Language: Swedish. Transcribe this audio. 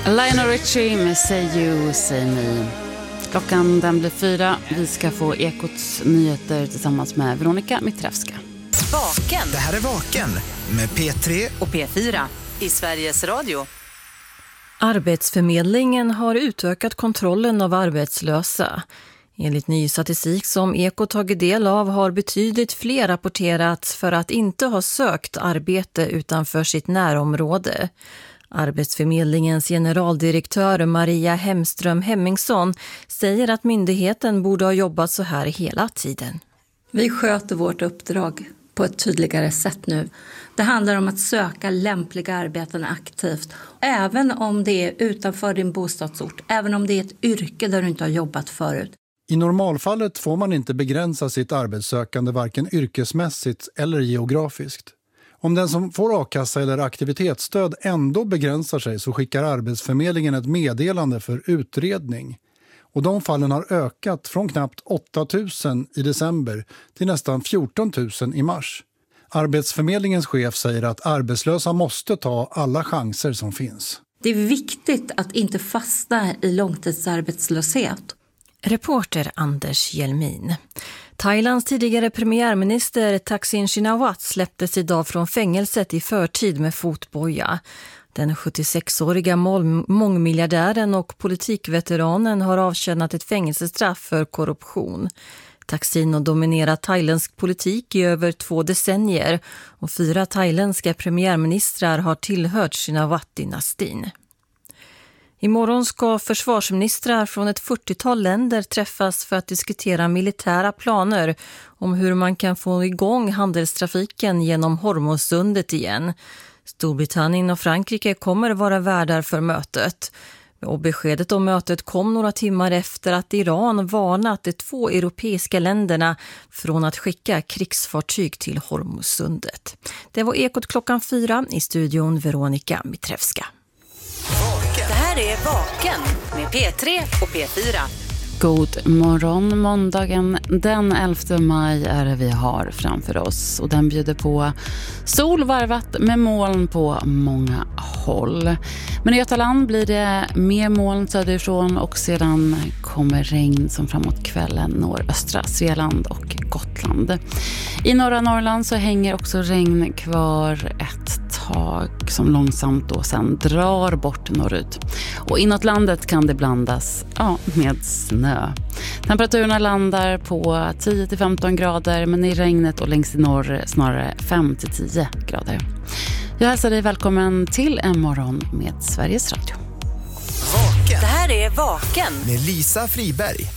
Lionel Richie med Say You, Say Me. Klockan den blir 4. Vi ska få Ekots nyheter tillsammans med Veronica Mitrevska. Vaken. Det här är Vaken med P3 och P4 i Sveriges Radio. Arbetsförmedlingen har utökat kontrollen av arbetslösa. Enligt ny statistik som Ekot tagit del av har betydligt fler rapporterats för att inte ha sökt arbete utanför sitt närområde. Arbetsförmedlingens generaldirektör Maria Hemström Hemmingsson säger att myndigheten borde ha jobbat så här hela tiden. Vi sköter vårt uppdrag på ett tydligare sätt nu. Det handlar om att söka lämpliga arbeten aktivt. Även om det är utanför din bostadsort, även om det är ett yrke där du inte har jobbat förut. I normalfallet får man inte begränsa sitt arbetssökande varken yrkesmässigt eller geografiskt. Om den som får a-kassa eller aktivitetsstöd ändå begränsar sig så skickar Arbetsförmedlingen ett meddelande för utredning. Och de fallen har ökat från knappt 8 000 i december till nästan 14 000 i mars. Arbetsförmedlingens chef säger att arbetslösa måste ta alla chanser som finns. Det är viktigt att inte fastna i långtidsarbetslöshet. Reporter Anders Hjelmin. Thailands tidigare premiärminister Thaksin Shinawatra släpptes idag från fängelset i förtid med fotboja. Den 76-åriga mångmiljardären och politikveteranen har avtjänat ett fängelsestraff för korruption. Thaksin har dominerat thailändsk politik i över 2 decennier och 4 thailändska premiärministrar har tillhört Shinawatra-dynastin. Imorgon ska försvarsministrar från ett 40-tal länder träffas för att diskutera militära planer om hur man kan få igång handelstrafiken genom Hormuzsundet igen. Storbritannien och Frankrike kommer vara värdar för mötet. Och beskedet om mötet kom några timmar efter att Iran varnat de 2 europeiska länderna från att skicka krigsfartyg till Hormuzsundet. Det var Ekot klockan 4 i studion Veronica Mitrevska. Det här är Vaken med P3 och P4. God morgon, måndagen den 11 maj är det vi har framför oss. Och den bjuder på sol varvat med moln på många håll. Men i Götaland blir det mer moln söderifrån och sedan kommer regn som framåt kvällen når östra Svealand och Gotland. I norra Norrland så hänger också regn kvar ett tag som långsamt då sen drar bort norrut. Och inåt landet kan det blandas med snö. Temperaturen landar på 10-15 grader men i regnet och längst i norr snarare 5-10 grader. Jag hälsar dig välkommen till en morgon med Sveriges Radio. Det här är Vaken med Lisa Friberg.